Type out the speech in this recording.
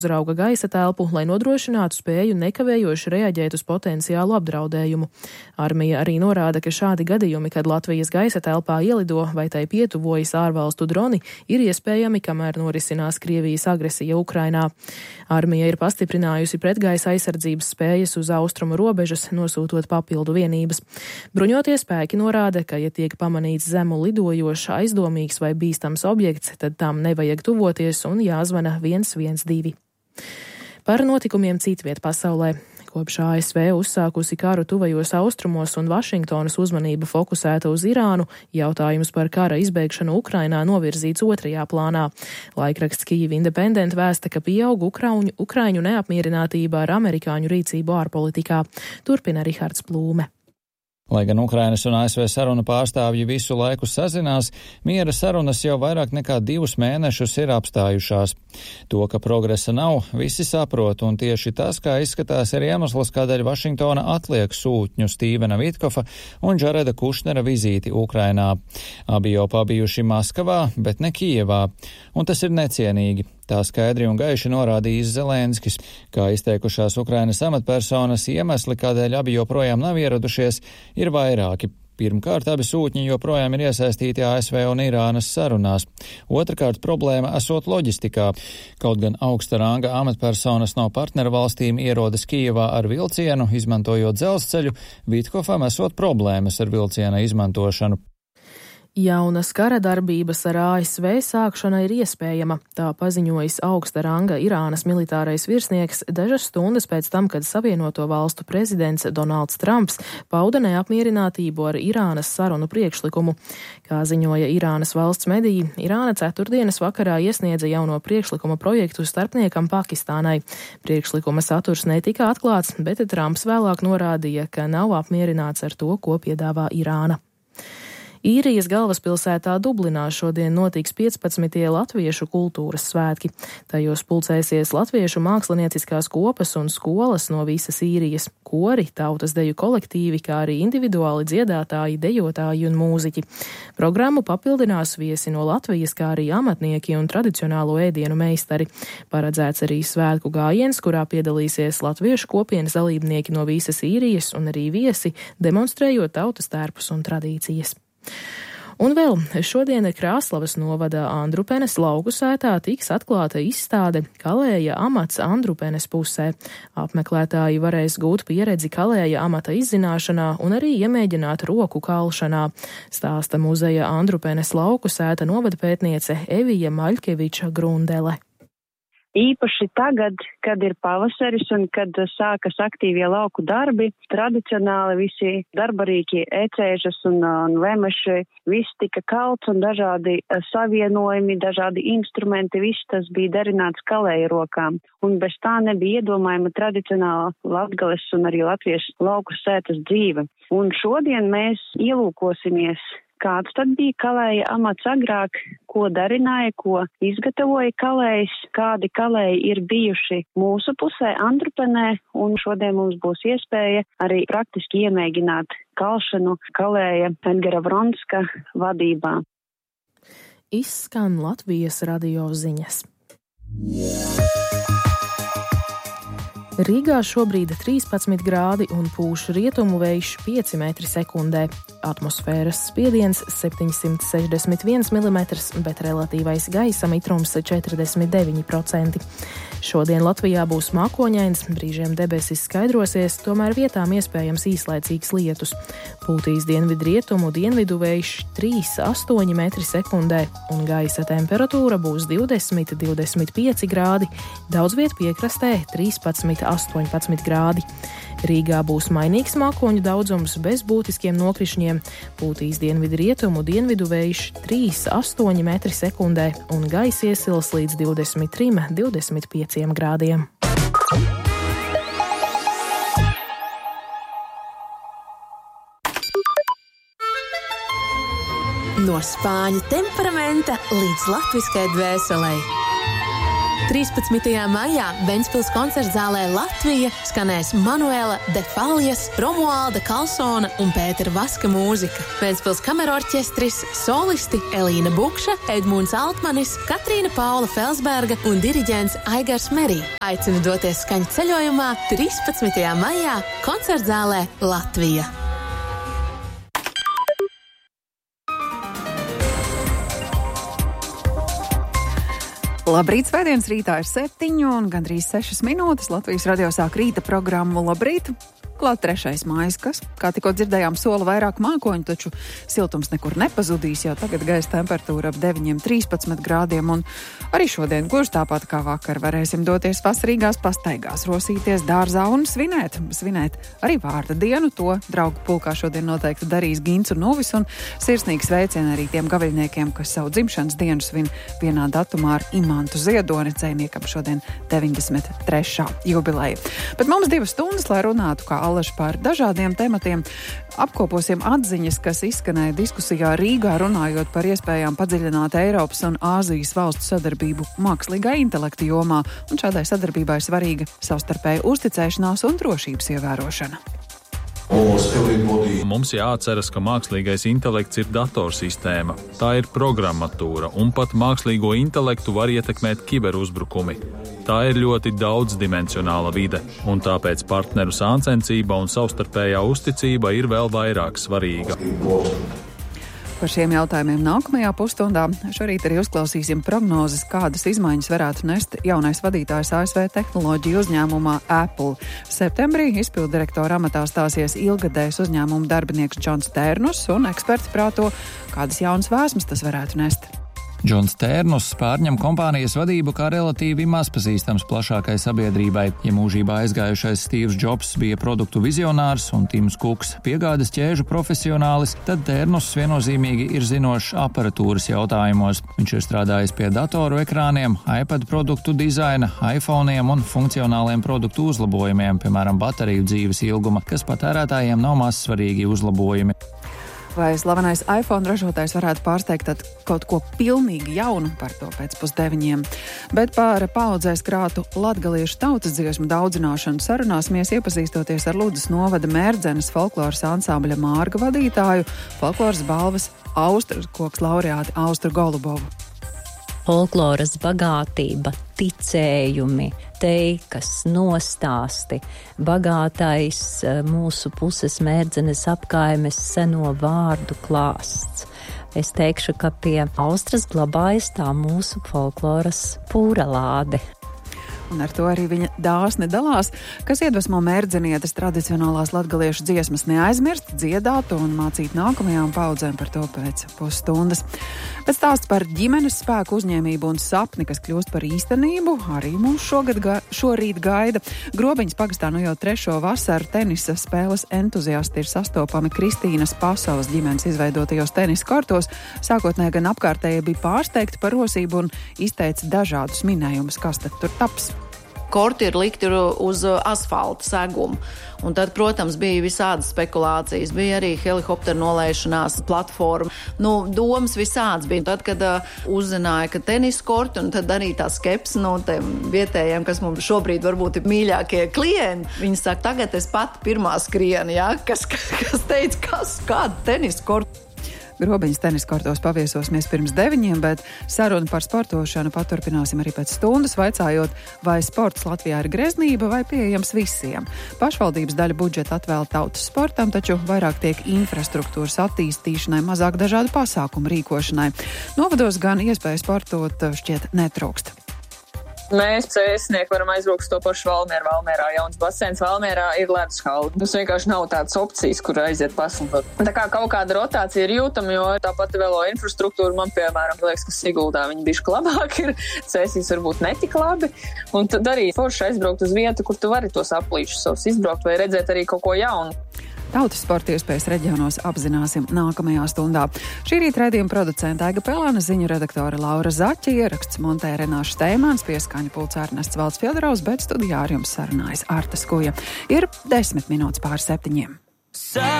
uzrauga gaisa telpu, lai nodrošinātu spēju nekavējoši reaģēt uz potenciālu apdraudējumu. Armija arī norāda, ka šādi gadījumi, kad Latvijas gaisa telpā ielido vai tai pietuvojas ārvalstu droni, ir iespējami, kamēr norisinās Krievijas agresija Ukrainā. Armija ir pastiprinājusi pretgaisa aizsardzības spējas uz austrumu robežas, nosūtot papildu vienības. Bruņotie spēki norāda, ka, ja tiek pamanīts zemu lidojošs, aizdomīgs vai bīstams objekts, tad tam nevajag tuvoties un jāzvana 112. Par notikumiem citviet pasaulē. Kopš ASV uzsākusi karu tuvajos austrumos un Vašingtonas uzmanība fokusēta uz Irānu, jautājums par kara izbeigšanu Ukrainā novirzīts otrajā plānā. Laikraksts Kyiv Independent vēsta, ka pieaug Ukraiņu neapmierinātība ar amerikāņu rīcību ārpolitikā. Turpina Rihards Plūme. Lai gan Ukrainas un ASV sarunu pārstāvji visu laiku sazinās, miera sarunas jau vairāk nekā 2 mēnešus ir apstājušās. To, ka progresa nav, visi saprot, un tieši tas, kā izskatās, ir iemesls, kādēļ Vašingtona atliek sūtņu Stīvena Vitkofa un Džareda Kušnera vizīti Ukrainā. Abi jau pabijuši Maskavā, bet ne Kijevā, un tas ir necienīgi. Tā skaidri un gaiši norādījis Zelenskis, kā izteikušās Ukrainas amatpersonas iemesli, kādēļ abi joprojām nav ieradušies, ir vairāki. Pirmkārt, abi sūtņi joprojām ir iesaistīti ASV un Irānas sarunās. Otrakārt, problēma esot loģistikā. Kaut gan augsta ranga amatpersonas no partneru valstīm ierodas Kijevā ar vilcienu, izmantojot dzelzceļu, Vitkofam esot problēmas ar vilciena izmantošanu. Jaunas kara darbības ar ASV sākšana ir iespējama, tā paziņojis augsta ranga Irānas militārais virsnieks dažas stundas pēc tam, kad Savienoto valstu prezidents Donalds Trumps pauda neapmierinātību ar Irānas sarunu priekšlikumu. Kā ziņoja Irānas valsts mediji, Irāna ceturtdienas vakarā iesniedza jauno priekšlikuma projektu starpniekam Pakistānai. Priekšlikuma saturs netika atklāts, bet Trumps vēlāk norādīja, ka nav apmierināts ar to, ko piedāvā Irāna. Īrijas galvaspilsētā Dublinā šodien notiks 15. latviešu kultūras svētki. Tajos pulcēsies latviešu mākslinieciskās kopas un skolas no visas Īrijas, kori, tautas deju kolektīvi, kā arī individuāli dziedātāji, dejotāji un mūziķi. Programmu papildinās viesi no Latvijas, kā arī amatnieki un tradicionālo ēdienu meistari. Paredzēts arī svētku gājiens, kurā piedalīsies latviešu kopienas dalībnieki no visas Īrijas un arī viesi, demonstrējot tautas tērpus un tradīcijas. Un vēl šodien Krāslavas novada Andrupenes lauku sētā tiks atklāta izstāde Kalēja amats Andrupenes pusē. Apmeklētāji varēs gūt pieredzi kalēja amata izzināšanā un arī iemēģināt roku kalšanā, stāsta muzeja Andrupenes lauku sēta novadpētniece Evija Maļkeviča Grundele. Īpaši tagad, kad ir pavasaris un kad sākas aktīvie lauku darbi, tradicionāli visi darbarīki, ecēžas un vemeši, viss tika kalts un dažādi savienojumi, dažādi instrumenti, viss tas bija darināts kalēja rokām. Un bez tā nebija iedomājama tradicionāla Latgales un arī latviešu lauku sētas dzīve. Un šodien mēs ielūkosimies, kāds tad bija kalēja amats agrāk, ko darināja, ko izgatavoja kalējs, kādi kalēji ir bijuši mūsu pusē Andrupenē, un šodien mums būs iespēja arī praktiski iemēģināt kalšanu kalēja Edgara Vronska vadībā. Izskan Latvijas radio ziņas. Rīgā šobrīd 13 grādi un pūš rietumu vējš 5 metri sekundē. Atmosfēras spiediens 761 mm, bet relatīvais gaisa mitrums 49%. Šodien Latvijā būs mākoņains, brīžiem debesis skaidrosies, tomēr vietām iespējams īslaicīgs lietus. Pūtīs dienvidrietumu dienvidu vējš 3,8 metri sekundē un gaisa temperatūra būs 20–25 grādi, daudz viet piekrastē 13–18 grādi. Rīgā būs mainīgs mākoņu daudzums bez būtiskiem nokrišņiem, pūtīs dienvidrietumu dienvidu vējš 3,8 metri sekundē un gaisa iesils līdz 23–25 grādiem. No spāņu temperamenta līdz latviskai dvēselei. 13. maijā Ventspils koncertzālē Latvija skanēs Manuela de Faljas, Romualda Kalsona un Pētera Vaska mūzika. Ventspils kamerorķestris, solisti Elīna Bukša, Edmunds Altmanis, Katrīna Paula Felsberga un diriģents Aigars Merī. Aicinu doties skaņu ceļojumā 13. maijā koncertzālē Latvija. Labrīt, svētdienas rītā ir 7 un gandrīz 6 minūtes. Latvijas radio sāk rīta programmu Labrīt. Klāt 3. mājas, kas, kā tikko dzirdējām, sola vairāk mākoņu, taču siltums nekur nepazudīs, jo tagad gaisa temperatūra ap 9-13 grādiem, un arī šodien, gluži tāpat kā vakar, varēsim doties vasarīgās pastaigās, rosīties dārzā un svinēt arī vārda dienu. To draugu pulkā šodien noteikti darīs Gints un Uvis, un sirsnīgi sveicieni arī tiem gaviļniekiem, kas savu dzimšanas dienu svin vienā datumā ar Imantu Ziedoni, dzejniekam šodien 93. jubileja. Bet mums 2 stundas, lai runātu kā allaži par dažādiem tematiem. Apkoposim atziņas, kas izskanēja diskusijā Rīgā, runājot par iespējām padziļināt Eiropas un Āzijas valstu sadarbību mākslīgā intelekta jomā, un šādai sadarbībai svarīga savstarpēja uzticēšanās un drošības ievērošana. Mums jāatceras, ka mākslīgais intelekts ir datorsistēma. Tā ir programmatūra, un pat mākslīgo intelektu var ietekmēt kiberuzbrukumi. Tā ir ļoti daudzdimensionāla vide, un tāpēc partneru sāncensība un savstarpējā uzticība ir vēl vairāk svarīga. Par šiem jautājumiem nākamajā pusstundā. Šorīt arī uzklausīsim prognozes, kādas izmaiņas varētu nest jaunais vadītājs ASV tehnoloģiju uzņēmumā Apple. Septembrī izpilddirektora amatā stāsies ilgadējs uzņēmuma darbinieks Džons Tērnus, un eksperti prāto, kādas jaunas vēsmas tas varētu nest. Džons Tērnus pārņem kompānijas vadību kā relatīvi mazpazīstams plašākai sabiedrībai. Ja mūžībā aizgājušais Steve's Jobs bija produktu vizionārs un Tims Kuks piegādes ķēžu profesionālis, tad Tērnus viennozīmīgi ir zinošs aparatūras jautājumos. Viņš ir strādājis pie datoru ekrāniem, iPad produktu dizaina, iPhoneiem un funkcionāliem produktu uzlabojumiem, piemēram, bateriju dzīves ilguma, kas patērētājiem nav maz svarīgi uzlabojumi. Vai slavenais iPhone ražotājs varētu pārsteigt kaut ko pilnīgi jaunu, par to pēc 8:30. Bet par paudzēs krātu latgaliešu tautas dziesmu daudzināšanu sarunāsimies iepazīstoties ar Ludas novada Mērdzenes folkloras ansambļa Mārga vadītāju, folkloras balvas Austru koks laureāti Austru Golubovu. Folkloras bagātība, ticējumi, teikas, nostāsti, bagātais mūsu puses Mērdzenes apkaimes seno vārdu klāsts. Es teikšu, ka pie Austras glabājas tā mūsu folkloras pūralāde. Un ar to arī viņa dāsni dalās, kas iedvesmo mērdzenietes tradicionālās latgaliešu dziesmas neaizmirst, dziedāt un mācīt nākamajām paudzēm, par to pēc pusstundas. Bet stāsts par ģimenes spēku, uzņēmību un sapni, kas kļūst par īstenību, arī mums šorīt gaida. Grobiņas pagastā jau 3. vasaru tenisa spēles entuziasti ir sastopami Kristīnas Pasovas ģimenes izveidotajos tenisa kortos. Sākotnēji gan apkārtējie bija pārsteigti par rosību un izteica dažādus minējumus, kas tad tur taps. Korti ir likti uz asfalta segumu. Un tad, protams, bija visādas spekulācijas. Bija arī helikopteru nolaišanās platforma. Domas visāds bija. Tad, kad uzzināja, ka tenis korti, un tad arī tā skepse no tiem vietējiem, kas mums šobrīd varbūt ir mīļākie klienti. Viņi saka, tagad es pat pirmā skrienu, ja? Kas teica, kāda tenis korti. Grobiņas teniskortos paviesosimies pirms 9, bet sarunu par sportošanu paturpināsim arī pēc stundas, vaicājot, vai sports Latvijā ir greznība vai pieejams visiem. Pašvaldības daļa budžeta atvēl tautas sportam, taču vairāk tiek infrastruktūras attīstīšanai, mazāk dažādu pasākumu rīkošanai. Novados gan iespēja sportot šķiet netrūkst. Mēs, cēsnieki, varam aizbraukt uz to pašu Valmieru. Valmierā jauns basēns, Valmierā ir ledus halli. Mums vienkārši nav tādas opcijas, kur aiziet paslidot. Tā kā kaut kāda rotācija ir jūtama, jo tāpat velo infrastruktūra man, piemēram, liekas, ka Siguldā viņi bišķi labāk ir, Cēsīs varbūt netik labi. Un tad arī forši aizbraukt uz vietu, kur tu vari tos aplīšus savus izbraukt vai redzēt arī kaut ko jaunu. Tautas sporta iespējas reģionos apzināsim nākamajā stundā. Šī rīta raidījuma producenta Aiga Pelēna, ziņu redaktore Laura Zaķa, ieraksts montē Renāša Steimāns, pieskaņa pults Ernests Valds Fjodorovs, bet studijā ar jums sarunājas Arta Skuja. Ir 10 minūtes pār 7.